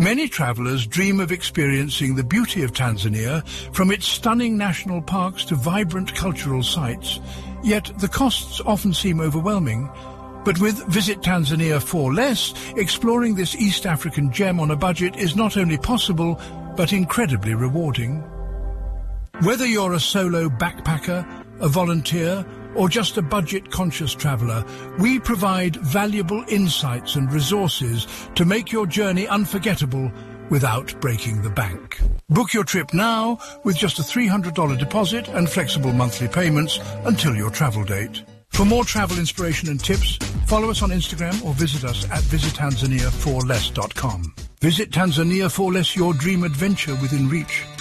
Many travellers dream of experiencing the beauty of Tanzania, from its stunning national parks to vibrant cultural sites. Yet the costs often seem overwhelming. But with Visit Tanzania for Less, exploring this East African gem on a budget is not only possible, but incredibly rewarding. Whether you're a solo backpacker, a volunteer, or just a budget-conscious traveller, we provide valuable insights and resources to make your journey unforgettable without breaking the bank. Book your trip now with just a $300 deposit and flexible monthly payments until your travel date. For more travel inspiration and tips, follow us on Instagram or visit us at visittanzaniaforless.com. Visit Tanzania for Less, your dream adventure within reach.